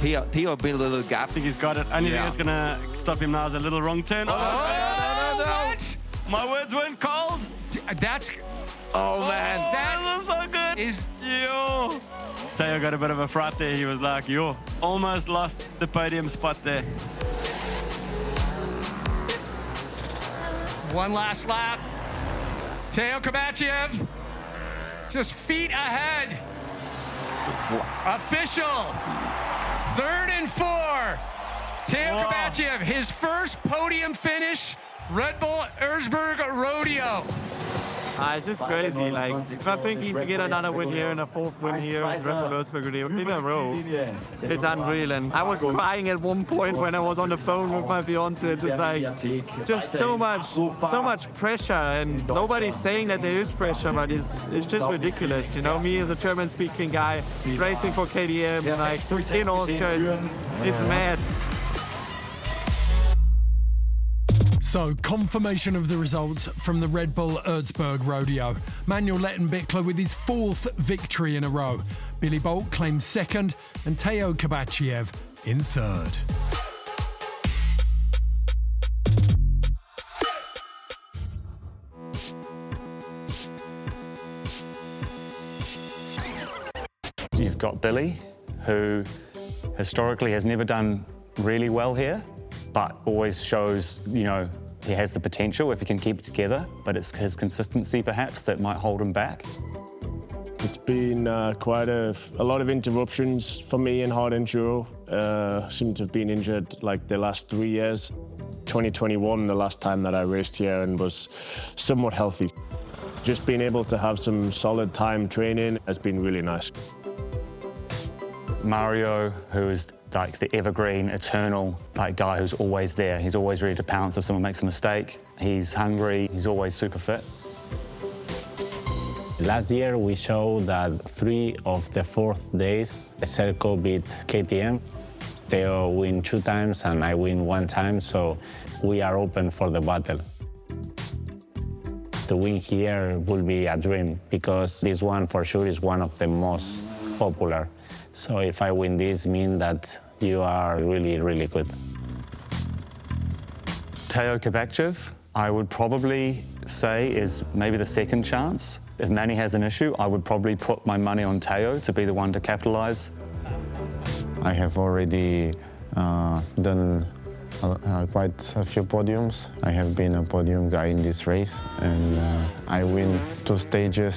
Theo built a little gap. I think he's got it. Only thing that's going to stop him now is a little wrong turn. No. My words weren't cold. That's... Oh, man. That was so good. Yo. Theo got a bit of a fright there. He was like, yo, almost lost the podium spot there. One last lap. Teo Kovachev just feet ahead. Official. 3rd and 4. Teo Kovachev, his first podium finish, Red Bull Erzberg Rodeo. It's just crazy. Like, I'm thinking to get another win here and a 4th win here at Red Bull Erzberg Rodeo in a row. It's unreal. And I was crying at one point when I was on the phone with my fiance. It was like, just so much pressure. And nobody's saying that there is pressure, but it's just ridiculous. You know, me as a German-speaking guy, racing for KTM, like, in Austria, it's mad. So, confirmation of the results from the Red Bull Erzberg Rodeo. Manuel Lettenbichler with his 4th victory in a row. Billy Bolt claims 2nd and Teo Kovachev in 3rd. You've got Billy, who historically has never done really well here, but always shows, you know, he has the potential if he can keep it together, but it's his consistency perhaps that might hold him back. It's been quite a lot of interruptions for me in hard enduro. Seem to have been injured like the last 3 years. 2021, the last time that I raced here and was somewhat healthy. Just being able to have some solid time training has been really nice. Mario, who is like the evergreen, eternal like guy who's always there. He's always ready to pounce if someone makes a mistake. He's hungry, he's always super fit. Last year we showed that 3 of the 4th days, Serco beat KTM. Theo win 2 times and I win 1 time, so we are open for the battle. To win here will be a dream because this one for sure is one of the most popular. So if I win this, means that you are really, really good. Teo Kovachev, I would probably say is maybe the 2nd chance. If Manny has an issue, I would probably put my money on Teo to be the one to capitalise. I have already done quite a few podiums. I have been a podium guy in this race, and I win 2 stages